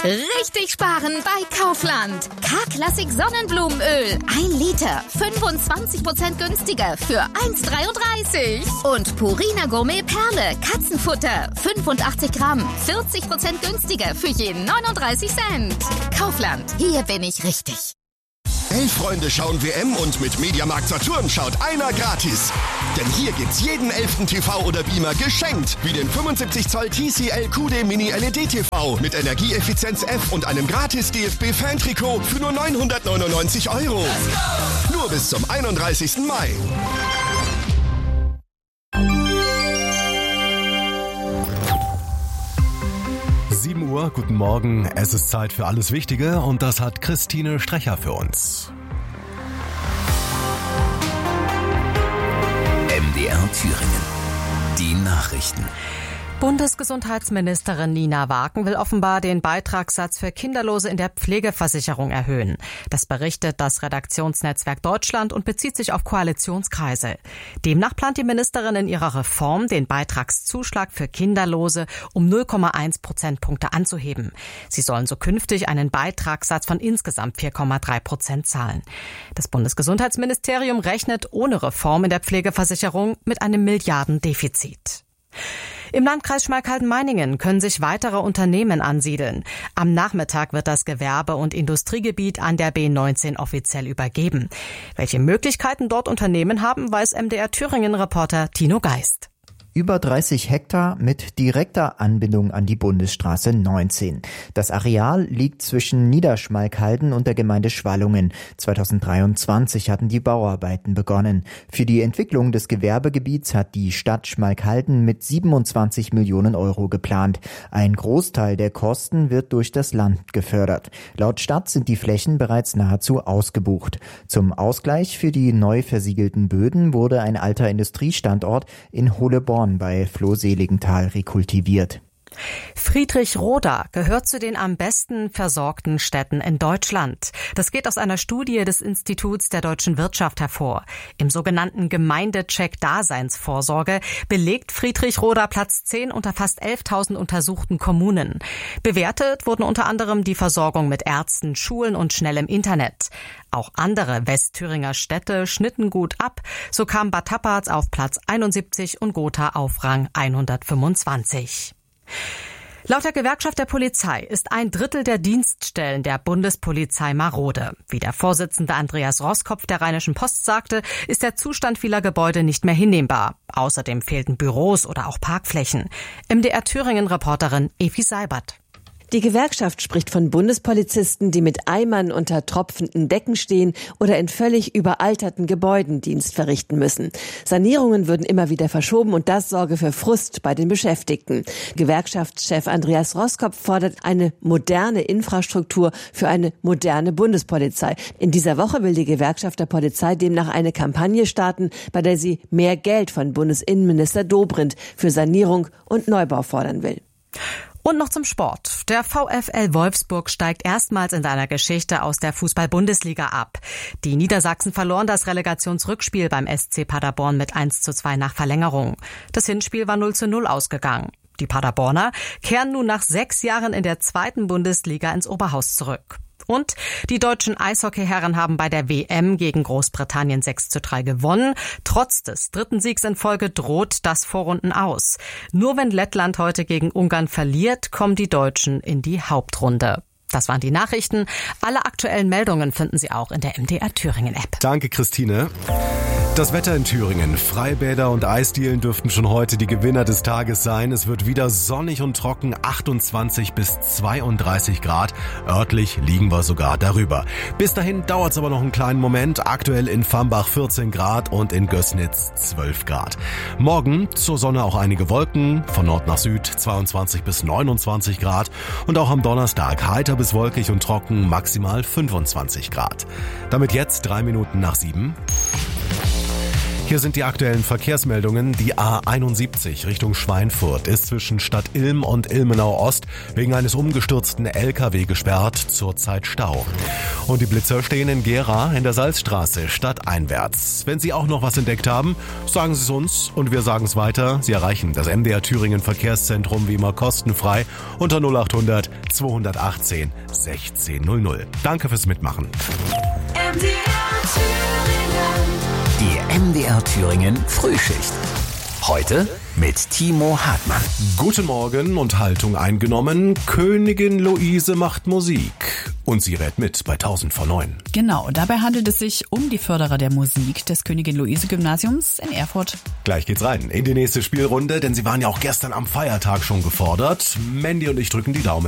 Richtig sparen bei Kaufland. K-Klassik Sonnenblumenöl. 1 Liter. 25% günstiger für 1,33. Und Purina Gourmet Perle. Katzenfutter. 85 Gramm. 40% günstiger für jeden 39 Cent. Kaufland. Hier bin ich richtig. 11 Freunde schauen WM und mit Mediamarkt Saturn schaut einer gratis. Denn hier gibt's jeden 11. TV oder Beamer geschenkt. Wie den 75 Zoll TCL QD Mini LED TV mit Energieeffizienz F und einem gratis DFB-Fan-Trikot für nur 999 €. Nur bis zum 31. Mai. Uhr, guten Morgen. Es ist Zeit für alles Wichtige und das hat Christine Strecher für uns. MDR Thüringen. Die Nachrichten. Bundesgesundheitsministerin Nina Waken will offenbar den Beitragssatz für Kinderlose in der Pflegeversicherung erhöhen. Das berichtet das Redaktionsnetzwerk Deutschland und bezieht sich auf Koalitionskreise. Demnach plant die Ministerin in ihrer Reform, den Beitragszuschlag für Kinderlose um 0,1 Prozentpunkte anzuheben. Sie sollen so künftig einen Beitragssatz von insgesamt 4,3% zahlen. Das Bundesgesundheitsministerium rechnet ohne Reform in der Pflegeversicherung mit einem Milliardendefizit. Im Landkreis Schmalkalden-Meiningen können sich weitere Unternehmen ansiedeln. Am Nachmittag wird das Gewerbe- und Industriegebiet an der B19 offiziell übergeben. Welche Möglichkeiten dort Unternehmen haben, weiß MDR Thüringen-Reporter Tino Geist. Über 30 Hektar mit direkter Anbindung an die Bundesstraße 19. Das Areal liegt zwischen Niederschmalkalden und der Gemeinde Schwallungen. 2023 hatten die Bauarbeiten begonnen. Für die Entwicklung des Gewerbegebiets hat die Stadt Schmalkalden mit 27 Millionen € geplant. Ein Großteil der Kosten wird durch das Land gefördert. Laut Stadt sind die Flächen bereits nahezu ausgebucht. Zum Ausgleich für die neu versiegelten Böden wurde ein alter Industriestandort in Hohleborn bei Flohseligenthal rekultiviert. Friedrichroda gehört zu den am besten versorgten Städten in Deutschland. Das geht aus einer Studie des Instituts der deutschen Wirtschaft hervor. Im sogenannten Gemeindecheck Daseinsvorsorge belegt Friedrichroda Platz 10 unter fast 11.000 untersuchten Kommunen. Bewertet wurden unter anderem die Versorgung mit Ärzten, Schulen und schnellem Internet. Auch andere Westthüringer Städte schnitten gut ab. So kam Bad Tappatz auf Platz 71 und Gotha auf Rang 125. Laut der Gewerkschaft der Polizei ist 1/3 der Dienststellen der Bundespolizei marode. Wie der Vorsitzende Andreas Roskopf der Rheinischen Post sagte, ist der Zustand vieler Gebäude nicht mehr hinnehmbar. Außerdem fehlten Büros oder auch Parkflächen. MDR Thüringen-Reporterin Evi Seibert. Die Gewerkschaft spricht von Bundespolizisten, die mit Eimern unter tropfenden Decken stehen oder in völlig überalterten Gebäuden Dienst verrichten müssen. Sanierungen würden immer wieder verschoben und das sorge für Frust bei den Beschäftigten. Gewerkschaftschef Andreas Roskopf fordert eine moderne Infrastruktur für eine moderne Bundespolizei. In dieser Woche will die Gewerkschaft der Polizei demnach eine Kampagne starten, bei der sie mehr Geld von Bundesinnenminister Dobrindt für Sanierung und Neubau fordern will. Und noch zum Sport. Der VfL Wolfsburg steigt erstmals in seiner Geschichte aus der Fußball-Bundesliga ab. Die Niedersachsen verloren das Relegationsrückspiel beim SC Paderborn mit 1:2 nach Verlängerung. Das Hinspiel war 0:0 ausgegangen. Die Paderborner kehren nun nach 6 Jahren in der 2. Bundesliga ins Oberhaus zurück. Und die deutschen Eishockeyherren haben bei der WM gegen Großbritannien 6:3 gewonnen. Trotz des 3. Siegs in Folge droht das Vorrunden aus. Nur wenn Lettland heute gegen Ungarn verliert, kommen die Deutschen in die Hauptrunde. Das waren die Nachrichten. Alle aktuellen Meldungen finden Sie auch in der MDR Thüringen App. Danke, Christine. Das Wetter in Thüringen. Freibäder und Eisdielen dürften schon heute die Gewinner des Tages sein. Es wird wieder sonnig und trocken, 28 bis 32 Grad. Örtlich liegen wir sogar darüber. Bis dahin dauert es aber noch einen kleinen Moment. Aktuell in Fambach 14 Grad und in Gößnitz 12 Grad. Morgen zur Sonne auch einige Wolken. Von Nord nach Süd 22 bis 29 Grad. Und auch am Donnerstag heiter bis wolkig und trocken, maximal 25 Grad. Damit jetzt 3 Minuten nach 7. Hier sind die aktuellen Verkehrsmeldungen. Die A71 Richtung Schweinfurt ist zwischen Stadt Ilm und Ilmenau Ost wegen eines umgestürzten LKW gesperrt, zurzeit Stau. Und die Blitzer stehen in Gera in der Salzstraße stadteinwärts. Wenn Sie auch noch was entdeckt haben, sagen Sie es uns und wir sagen es weiter. Sie erreichen das MDR Thüringen Verkehrszentrum wie immer kostenfrei unter 0800 218 1600. Danke fürs Mitmachen. Die MDR Thüringen Frühschicht. Heute mit Timo Hartmann. Guten Morgen und Haltung eingenommen. Königin Luise macht Musik. Und sie rät mit bei 1000 vor 9. Genau, dabei handelt es sich um die Förderer der Musik des Königin-Luise-Gymnasiums in Erfurt. Gleich geht's rein in die nächste Spielrunde, denn sie waren ja auch gestern am Feiertag schon gefordert. Mandy und ich drücken die Daumen.